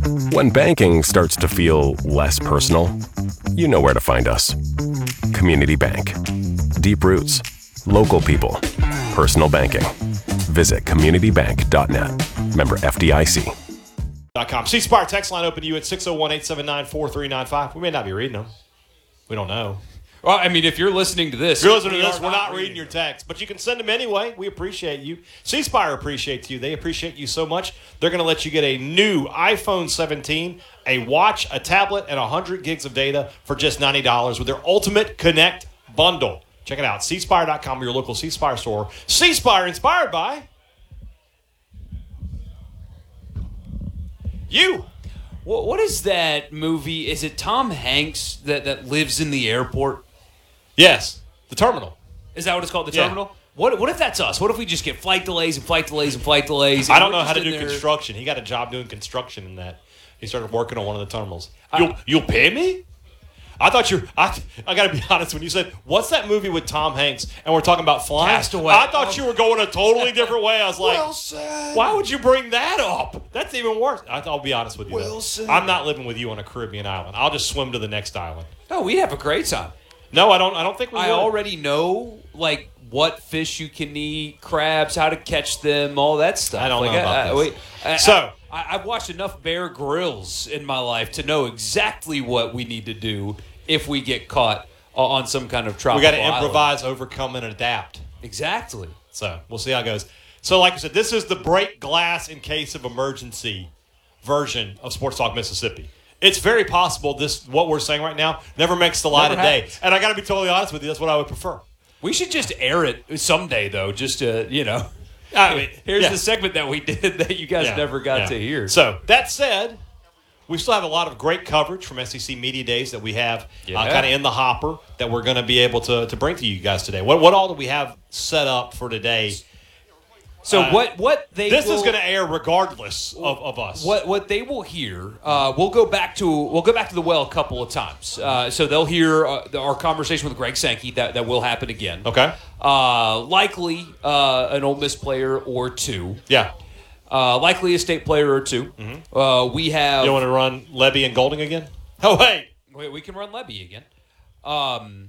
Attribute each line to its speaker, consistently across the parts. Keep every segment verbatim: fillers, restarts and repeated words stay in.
Speaker 1: When banking starts to feel less personal, you know where to find us. Community Bank. Deep roots, local people, personal banking. Visit community bank dot net. Member F D I C.
Speaker 2: C Spire text line open to you at six oh one, eight seven nine, four three nine five. We may not be reading them. We don't know.
Speaker 3: Well, I mean, if you're listening to this,
Speaker 2: if you're listening to
Speaker 3: we
Speaker 2: this,
Speaker 3: are
Speaker 2: we're not reading,
Speaker 3: reading
Speaker 2: your text, but you can send them anyway. We appreciate you. C Spire appreciates you. They appreciate you so much. They're going to let you get a new iPhone seventeen, a watch, a tablet, and one hundred gigs of data for just ninety dollars with their Ultimate Connect bundle. Check it out. C Spire dot com, your local C Spire store. C Spire, inspired by you.
Speaker 3: What, what is that movie? Is it Tom Hanks that, that lives in the airport?
Speaker 2: Yes, the terminal.
Speaker 3: Is that what it's called, the
Speaker 2: Yeah.
Speaker 3: terminal? What What if that's us? What if we just get flight delays and flight delays and flight delays?
Speaker 2: I
Speaker 3: and
Speaker 2: don't
Speaker 3: we're
Speaker 2: know how to
Speaker 3: just
Speaker 2: do
Speaker 3: in there-
Speaker 2: construction. He got a job doing construction in that. He started working on one of the terminals.
Speaker 3: I-
Speaker 2: You'll, you'll pay me? I thought you. I I got to be honest. When you said what's that movie with Tom Hanks and we're talking about flying,
Speaker 3: Castaway.
Speaker 2: I thought you were going a totally different way. I was like,
Speaker 3: Wilson.
Speaker 2: why would you bring that up? That's even worse. I, I'll be honest with you. though.
Speaker 3: Wilson.
Speaker 2: I'm not living with you on a Caribbean island. I'll just swim to the next island.
Speaker 3: No, we have a great time.
Speaker 2: No, I don't. I don't think we.
Speaker 3: I
Speaker 2: would.
Speaker 3: already know, like, what fish you can eat, crabs, how to catch them, all that stuff.
Speaker 2: I don't
Speaker 3: like,
Speaker 2: know about
Speaker 3: I,
Speaker 2: this.
Speaker 3: wait, I,
Speaker 2: So-
Speaker 3: I, I've watched enough Bear Grylls in my life to know exactly what we need to do if we get caught o- on some kind of
Speaker 2: We
Speaker 3: tropical
Speaker 2: got to
Speaker 3: island.
Speaker 2: improvise, overcome, and adapt.
Speaker 3: Exactly.
Speaker 2: So we'll see how it goes. So, like I said, this is the break glass in case of emergency version of Sports Talk Mississippi. It's very possible this what we're saying right now never makes the light
Speaker 3: Never
Speaker 2: of day.
Speaker 3: happens.
Speaker 2: And I got to be totally honest with you, that's what I would prefer.
Speaker 3: We should just air it someday, though, just to, you know.
Speaker 2: I mean,
Speaker 3: Here's
Speaker 2: yeah.
Speaker 3: the segment that we did that you guys
Speaker 2: Yeah,
Speaker 3: never got
Speaker 2: yeah.
Speaker 3: to hear.
Speaker 2: So, that said, we still have a lot of great coverage from S E C Media Days that we have
Speaker 3: Yeah.
Speaker 2: uh, kind of in the hopper that we're going to be able to, to bring to you guys today. What, what all do we have set up for today?
Speaker 3: So
Speaker 2: uh,
Speaker 3: what, what they
Speaker 2: This
Speaker 3: will,
Speaker 2: is going to air regardless of, of us.
Speaker 3: What what they will hear, uh, we'll go back to we'll go back to the well a couple of times. Uh, so they'll hear uh, the, our conversation with Greg Sankey that, that will happen again.
Speaker 2: Okay.
Speaker 3: Uh, likely uh, an Ole Miss player or two.
Speaker 2: Yeah.
Speaker 3: Uh, likely a state player or two.
Speaker 2: Mm-hmm.
Speaker 3: Uh, we have.
Speaker 2: You want to run Levy and Golding again? Oh, wait.
Speaker 3: Wait, we can run Levy again. Um,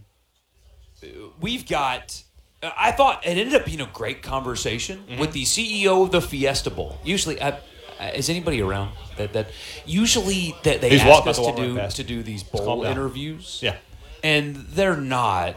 Speaker 3: we've got. I thought it ended up being a great conversation
Speaker 2: Mm-hmm.
Speaker 3: with the C E O of the Fiesta Bowl. Usually, I, is anybody around that? That usually that they
Speaker 2: He's
Speaker 3: ask
Speaker 2: walking
Speaker 3: us
Speaker 2: the
Speaker 3: to
Speaker 2: walk right
Speaker 3: do
Speaker 2: past.
Speaker 3: to do these
Speaker 2: calm
Speaker 3: bowl
Speaker 2: down.
Speaker 3: interviews.
Speaker 2: Yeah.
Speaker 3: and they're not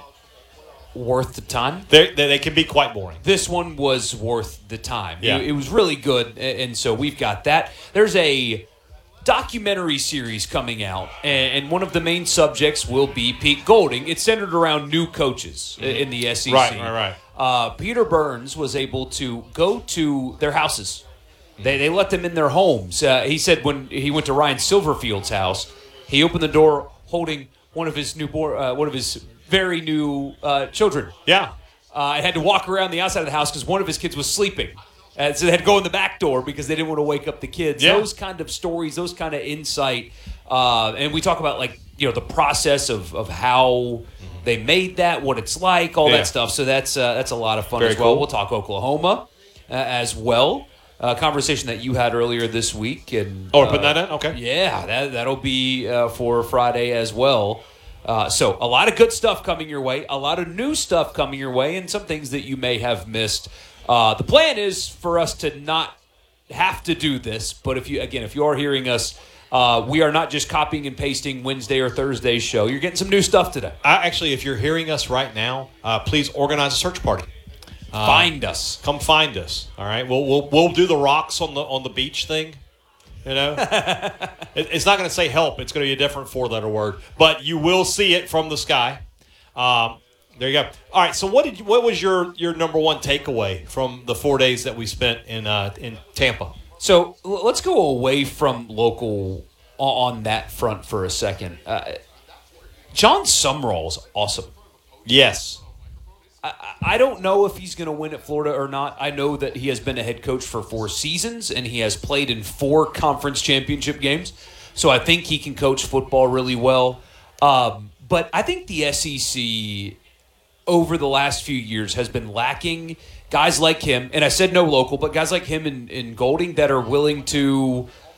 Speaker 3: worth the time.
Speaker 2: They're, they they can be quite boring.
Speaker 3: This one was worth the time.
Speaker 2: Yeah.
Speaker 3: It, it was really good, a- and so we've got that. There's a documentary series coming out, and, and one of the main subjects will be Pete Golding. It's centered around new coaches i- in the S E C.
Speaker 2: Right, right, right.
Speaker 3: Uh, Peter Burns was able to go to their houses. They, they let them in their homes. Uh, he said when he went to Ryan Silverfield's house, he opened the door holding one of his newborn, uh, one of his very new uh, children.
Speaker 2: Yeah.
Speaker 3: Uh, and had to walk around the outside of the house because one of his kids was sleeping. And so they had to go in the back door because they didn't want to wake up the kids.
Speaker 2: Yeah.
Speaker 3: Those kind of stories, those kind of insight. Uh, and we talk about, like, you know, the process of, of how they made that, what it's like, all
Speaker 2: Yeah.
Speaker 3: that stuff. So that's uh, that's a lot of fun
Speaker 2: Very
Speaker 3: as well.
Speaker 2: cool.
Speaker 3: We'll talk Oklahoma uh, as well. A conversation that you had earlier this week. And,
Speaker 2: Oh, we're
Speaker 3: uh,
Speaker 2: putting that in? Okay.
Speaker 3: yeah, that, that'll be uh, for Friday as well. Uh, so a lot of good stuff coming your way, a lot of new stuff coming your way, and some things that you may have missed. Uh, the plan is for us to not have to do this, but if you, again, if you are hearing us, uh, we are not just copying and pasting Wednesday or Thursday's show. You're getting some new stuff today.
Speaker 2: I, actually, if you're hearing us right now, uh, please organize a search party. Uh,
Speaker 3: Find us.
Speaker 2: Come find us. All right. We'll we'll we'll do the rocks on the on the beach thing. You know, it, it's not going to say help. It's going to be a different four-letter word, but you will see it from the sky. Um, there you go. All right. So, what did you, what was your, your number one takeaway from the four days that we spent in uh, in Tampa?
Speaker 3: So l- let's go away from local o- on that front for a second. Uh, John Sumrall's awesome.
Speaker 2: Yes.
Speaker 3: I don't know if he's going to win at Florida or not. I know that he has been a head coach for four seasons, and he has played in four conference championship games. So I think he can coach football really well. Um, but I think the S E C over the last few years has been lacking guys like him, and I said no local, but guys like him and, and Golding that are willing to